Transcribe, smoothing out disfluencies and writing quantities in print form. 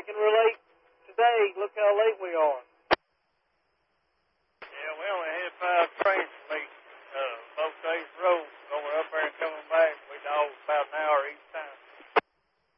can relate today. Look how late we are.